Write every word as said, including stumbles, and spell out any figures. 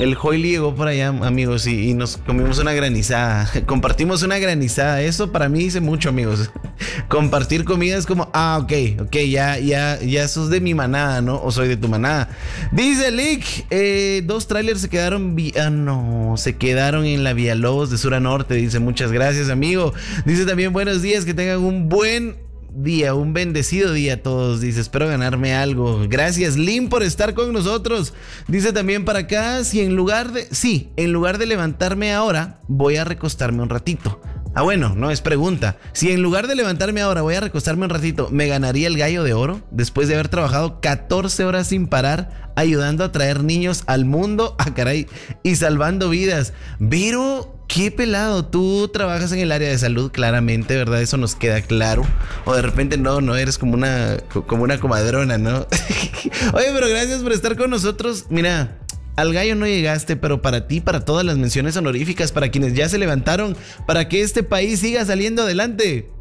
El Joy llegó por allá, amigos, y, y nos comimos una granizada. Compartimos una granizada. Eso para mí dice mucho, amigos. Compartir comida es como, ah, ok, ok, ya, ya, ya sos de mi manada, ¿no? O soy de tu manada. Dice Lick, eh, dos trailers se quedaron, vi- ah, no, se quedaron en la Villalobos de sur a norte. Dice, muchas gracias, amigo. Dice también, buenos días, que tengan un buen día, un bendecido día a todos. Dice, espero ganarme algo. Gracias, Lynn, por estar con nosotros. Dice también para acá, si en lugar de, sí, en lugar de levantarme ahora, voy a recostarme un ratito. Ah, bueno, no es pregunta. Si en lugar de levantarme ahora voy a recostarme un ratito, ¿me ganaría el gallo de oro? Después de haber trabajado catorce horas sin parar, ayudando a traer niños al mundo, ah, caray, y salvando vidas. Pero qué pelado, tú trabajas en el área de salud, claramente, ¿verdad? Eso nos queda claro. O de repente no, no eres como una, como una comadrona, ¿no? Oye, pero gracias por estar con nosotros. Mira, al gallo no llegaste, pero para ti, para todas las menciones honoríficas, para quienes ya se levantaron, para que este país siga saliendo adelante.